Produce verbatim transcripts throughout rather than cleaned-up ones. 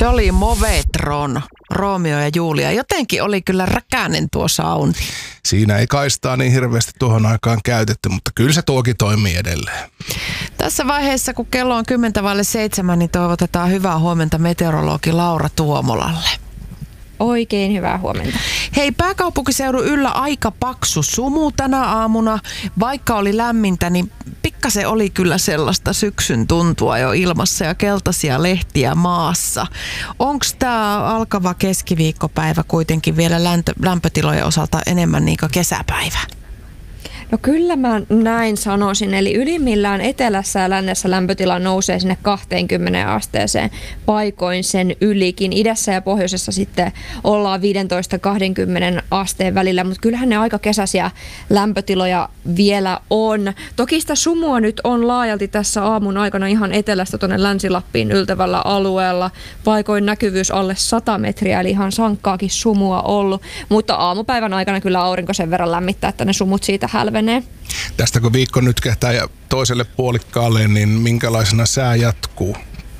Se oli Movetron, Romeo ja Julia. Jotenkin oli kyllä räkänen tuo soundi. Siinä ei kaistaa niin hirveästi tuohon aikaan käytetty, mutta kyllä se tuokin toimii edelleen. Tässä vaiheessa, kun kello on kymmentä vaille seitsemän, niin toivotetaan hyvää huomenta meteorologi Laura Tuomolalle. Oikein hyvää huomenta. Hei, pääkaupunkiseudun yllä aika paksu sumu tänä aamuna. Vaikka oli lämmintä, niin pikkasen oli kyllä sellaista syksyn tuntua jo ilmassa ja keltaisia lehtiä maassa. Onko tämä alkava keskiviikkopäivä kuitenkin vielä lämpö, lämpötilojen osalta enemmän niin kuin kesäpäivä? No kyllä mä näin sanoisin, eli ylimmillään etelässä ja lännessä lämpötila nousee sinne kaksikymmentä asteeseen, paikoin sen ylikin. Idässä ja pohjoisessa sitten ollaan viisitoista kaksikymmentä asteen välillä, mutta kyllähän ne aika kesäisiä lämpötiloja vielä on. Toki sitä sumua nyt on laajalti tässä aamun aikana ihan etelästä tuonne Länsi-Lappiin yltävällä alueella. Paikoin näkyvyys alle sata metriä, eli ihan sankkaakin sumua ollut, mutta aamupäivän aikana kyllä aurinko sen verran lämmittää, että ne sumut siitä hälvenee. Tästä kun viikko nyt kehtää ja toiselle puolikkaalle, niin minkälaisena sää jatkuu?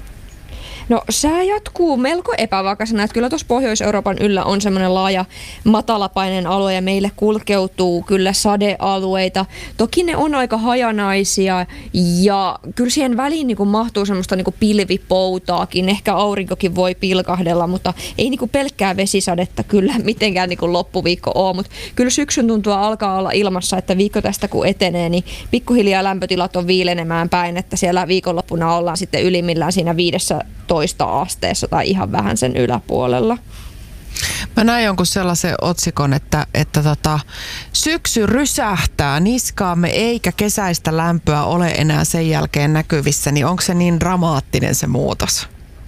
No sää jatkuu melko epävakaisena, että kyllä tuossa Pohjois-Euroopan yllä on semmoinen laaja matalapainen alue ja meille kulkeutuu kyllä sadealueita. Toki ne on aika hajanaisia ja kyllä siihen väliin niin kuin mahtuu semmoista niin kuin pilvipoutaakin. Ehkä aurinkokin voi pilkahdella, mutta ei niin kuin pelkkää vesisadetta kyllä mitenkään niin kuin loppuviikko ole. Mutta kyllä syksyn tuntua alkaa olla ilmassa, että viikko tästä kun etenee, niin pikkuhiljaa lämpötilat on viilenemään päin, että siellä viikonloppuna ollaan sitten ylimmillään siinä viidessä toista asteessa tai ihan vähän sen yläpuolella. Mä näin jonkun sellaisen otsikon, että, että tota, syksy rysähtää niskaamme eikä kesäistä lämpöä ole enää sen jälkeen näkyvissä, niin onko se niin dramaattinen se muutos?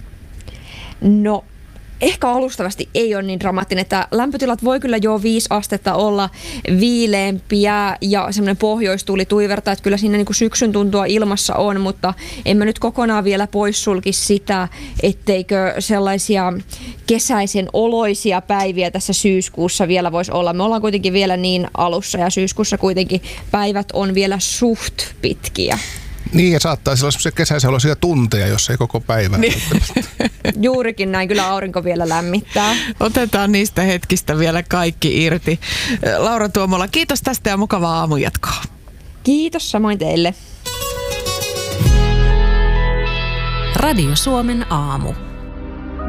No ehkä alustavasti ei ole niin dramaattinen, että lämpötilat voi kyllä jo viisi astetta olla viileämpiä ja semmoinen pohjoistuuli tuivertaa, että kyllä siinä niin kuin syksyn tuntua ilmassa on, mutta en mä nyt kokonaan vielä poissulkisi sitä, etteikö sellaisia kesäisen oloisia päiviä tässä syyskuussa vielä voisi olla. Me ollaan kuitenkin vielä niin alussa ja syyskuussa kuitenkin päivät on vielä suht pitkiä. Niin, ja saattaa olla sellaisia kesäisiä tunteja, jos ei koko päivää. Niin. Juurikin näin, kyllä aurinko vielä lämmittää. Otetaan niistä hetkistä vielä kaikki irti. Laura Tuomola, kiitos tästä ja mukavaa aamujatkoa. Kiitos samoin teille. Radio Suomen aamu.